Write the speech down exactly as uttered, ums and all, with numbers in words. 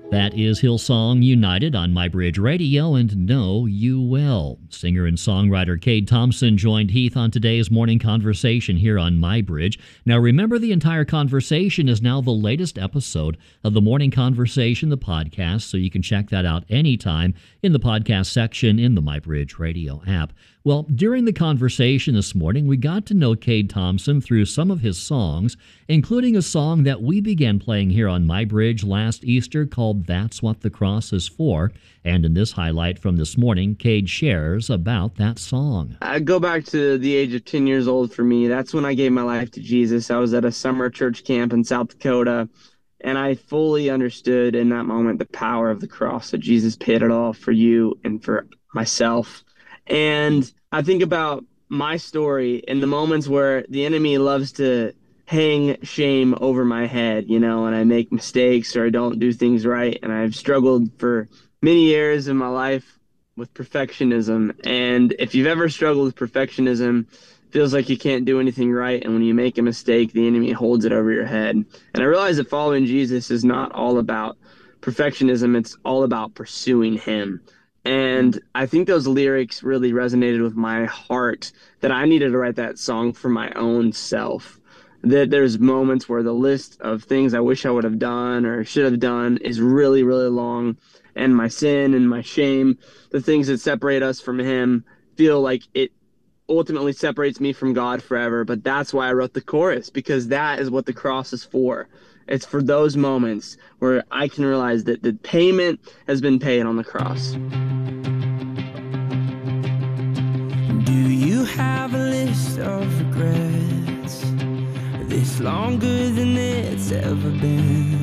That is Hillsong United on MyBridge Radio and Know You Well. Singer and songwriter Cade Thompson joined Heath on today's morning conversation here on MyBridge. Now remember, the entire conversation is now the latest episode of the Morning Conversation, the podcast, so you can check that out anytime in the podcast section in the MyBridge Radio app. Well, during the conversation this morning, we got to know Cade Thompson through some of his songs, including a song that we began playing here on MyBridge last Easter called That's What the Cross Is For. And in this highlight from this morning, Cade shares about that song. I go back to the age of ten years old for me. That's when I gave my life to Jesus. I was at a summer church camp in South Dakota, and I fully understood in that moment the power of the cross, that Jesus paid it all for you and for myself. And I think about my story in the moments where the enemy loves to hang shame over my head, you know, and I make mistakes or I don't do things right. And I've struggled for many years in my life with perfectionism. And if you've ever struggled with perfectionism, it feels like you can't do anything right. And when you make a mistake, the enemy holds it over your head. And I realize that following Jesus is not all about perfectionism. It's all about pursuing him. And I think those lyrics really resonated with my heart, that I needed to write that song for my own self. That there's moments where the list of things I wish I would have done or should have done is really, really long. And my sin and my shame, the things that separate us from him, feel like it ultimately separates me from God forever. But that's why I wrote the chorus, because that is what the cross is for. It's for those moments where I can realize that the payment has been paid on the cross. Do you have a list of regrets? This longer than it's ever been?